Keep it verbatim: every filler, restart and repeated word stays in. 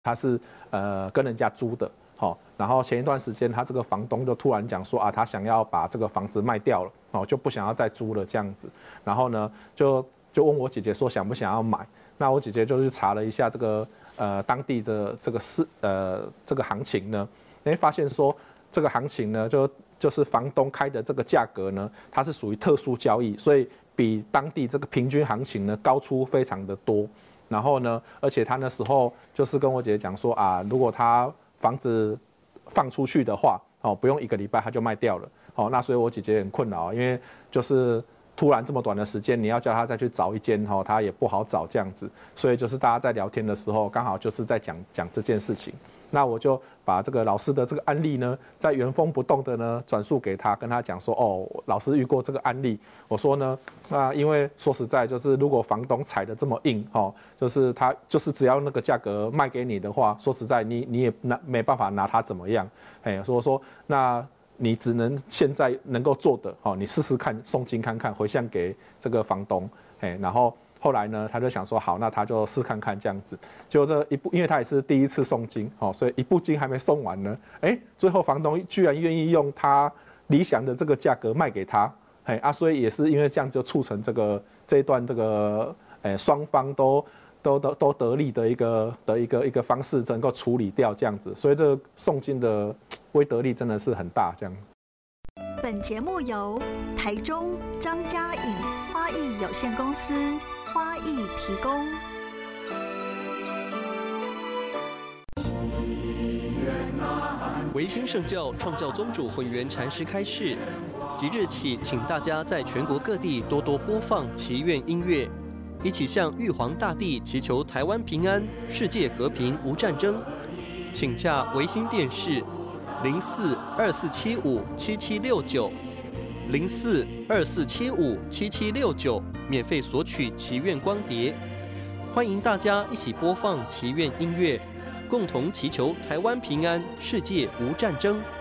他是呃跟人家租的，好，然后前一段时间他这个房东就突然讲说啊，他想要把这个房子卖掉了，哦，就不想要再租了这样子，然后呢就就问我姐姐说想不想要买，那我姐姐就去查了一下这个呃当地的这个市呃这个行情呢，哎发现说这个行情呢就就是房东开的这个价格呢，它是属于特殊交易，所以比当地这个平均行情呢高出非常的多。然后呢，而且他那时候就是跟我姐姐讲说啊，如果他房子放出去的话，哦，不用一个礼拜他就卖掉了，哦，那所以我姐姐很困扰，因为就是突然这么短的时间，你要叫他再去找一间，哈，他也不好找这样子，所以就是大家在聊天的时候，刚好就是在讲讲这件事情。那我就把这个老师的这个案例呢，在原封不动的呢转述给他，跟他讲说，哦，老师遇过这个案例。我说呢，那因为说实在，就是如果房东踩得这么硬，哦，就是他就是只要那个价格卖给你的话，说实在你你也拿没办法拿他怎么样，哎，所以说那你只能现在能够做的，哦，你试试看送金看看，回向给这个房东，哎，然后。后来呢，他就想说好，那他就试看看这样子。结果这一步，因为他也是第一次送金，哦，所以一步金还没送完呢，哎，最后房东居然愿意用他理想的这个价格卖给他，哎啊，所以也是因为这样就促成这个这一段这个，哎，双方都都都都得利的一个的一个一个方式，能够处理掉这样子，所以这个送金的威得力真的是很大，这样。 本节目由台中张家颖花艺有限公司花艺提供。 维新圣教创教宗主混元禅师开示，即日起，请大家在全国各地多多播放祈愿音乐，一起向玉皇大帝祈求台湾平安、世界和平、无战争。请洽维新电视零四二四七五七七六九。零四二四七五七七六九，免费索取祈愿光碟，欢迎大家一起播放祈愿音乐，共同祈求台湾平安，世界无战争。